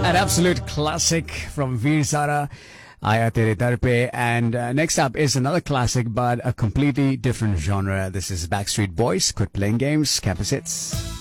An absolute classic from Veer Zara, Aaya Tere Dar Pe. And next up is another classic, but a completely different genre. This is Backstreet Boys. Quit Playing Games, Campus Hits.